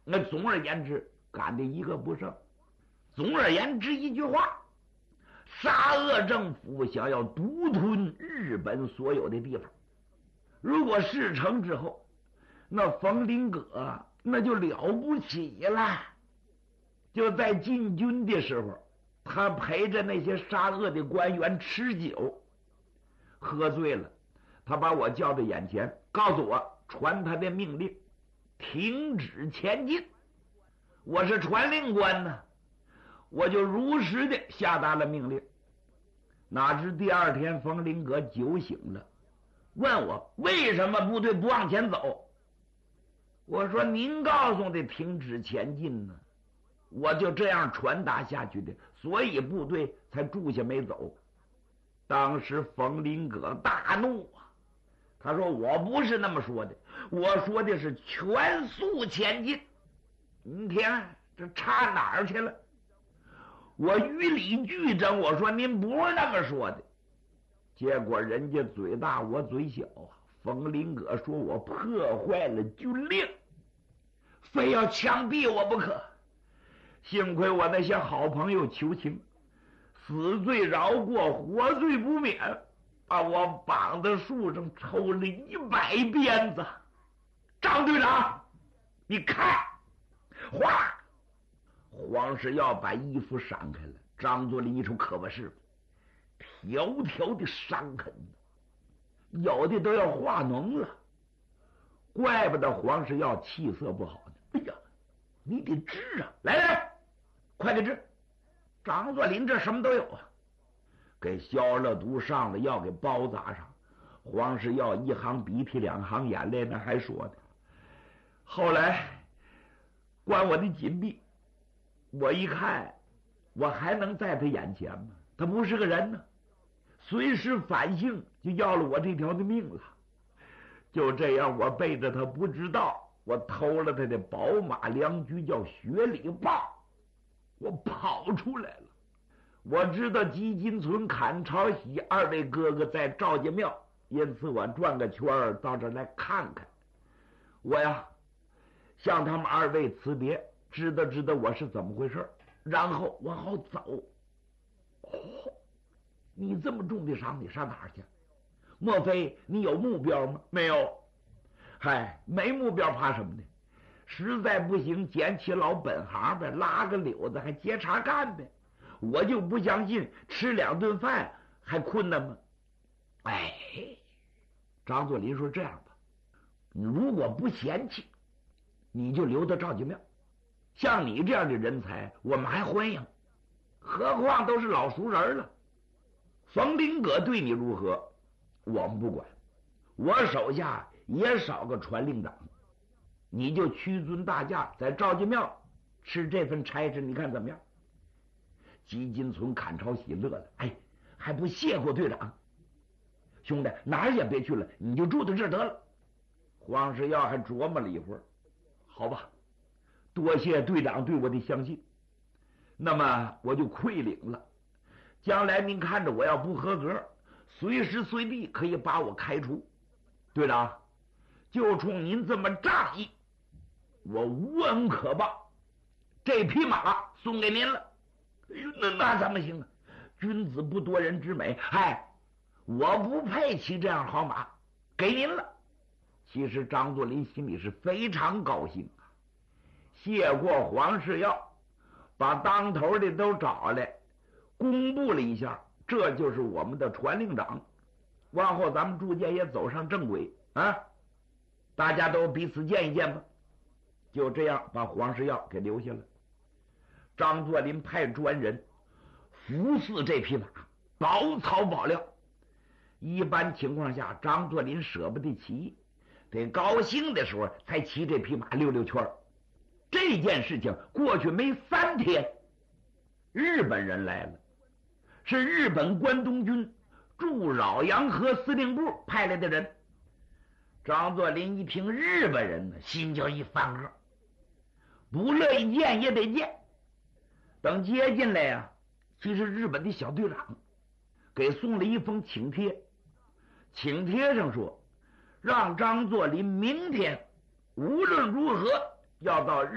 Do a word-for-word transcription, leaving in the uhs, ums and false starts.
那总而言之，赶的一个不剩。总而言之一句话，沙俄政府想要独吞日本所有的地方。如果事成之后，那冯林葛那就了不起了。就在进军的时候，他陪着那些沙俄的官员吃酒，喝醉了，他把我叫到眼前，告诉我传他的命令，停止前进。我是传令官呢，我就如实的下达了命令。哪知第二天冯林葛酒醒了，问我为什么部队不往前走。我说您告诉的停止前进呢，我就这样传达下去的，所以部队才住下没走。当时冯林葛大怒啊，他说我不是那么说的，我说的是全速前进。你看这差哪儿去了？我于理俱争，我说您不是那么说的。结果人家嘴大我嘴小啊，冯林葛说我破坏了军令，非要枪毙我不可。幸亏我那些好朋友求情，死罪饶过，活罪不免，把我绑在树上抽了一百鞭子。张队长，你看，哗！黄世耀把衣服闪开了，张作霖一瞅，可不是，条条的伤痕，有的都要化脓了。怪不得黄世耀气色不好呢。哎呀，你得治啊！来来，快给治！张作霖这什么都有啊，给消了毒，上了药，给包扎上。黄世耀一行鼻涕两行眼泪，那还说呢。后来关我的紧闭，我一看，我还能在他眼前吗？他不是个人呢，随时反性，就要了我这条的命了。就这样，我背着他不知道，我偷了他的宝马良驹，叫雪里豹，我跑出来了。我知道吉金村、砍朝喜二位哥哥在赵家庙，因此我转个圈儿到这儿来看看。我呀，向他们二位辞别，知道知道我是怎么回事，然后我好走。哦，你这么重的伤，你上哪儿去？莫非你有目标吗？没有。嗨，没目标怕什么呢？实在不行，捡起老本行呗，拉个柳子还接茬干呗。我就不相信吃两顿饭还困难吗？哎，张作霖说这样吧，你如果不嫌弃，你就留到赵家庙。像你这样的人才，我们还欢迎，何况都是老熟人了。冯林葛对你如何，我们不管，我手下也少个传令长，你就屈尊大驾，在赵家庙吃这份差事，你看怎么样？吉金村、砍朝喜乐了，哎，还不谢过队长？兄弟，哪儿也别去了，你就住在这儿得了。黄世耀还琢磨了一会儿，好吧，多谢队长对我的相信，那么我就愧领了。将来您看着我要不合格，随时随地可以把我开除。队长，就冲您这么仗义，我无恩可报，这匹马送给您了。哎呦，那那怎么行啊？君子不夺人之美，哎，我不配骑这样好马，给您了。其实张作霖心里是非常高兴啊，谢过黄世耀，把当头的都找来，公布了一下，这就是我们的传令长。往后咱们逐渐也走上正轨啊，大家都彼此见一见吧。就这样把黄世耀给留下了。张作霖派专人服侍这匹马，保草保料。一般情况下，张作霖舍不得骑，得高兴的时候才骑这匹马溜溜圈。这件事情过去没三天，日本人来了，是日本关东军驻扰阳河司令部派来的人。张作霖一听日本人呢，心就一翻个，不乐意见也得见。等接进来呀、啊，其实日本的小队长给送了一封请帖，请帖上说，让张作霖明天无论如何要到日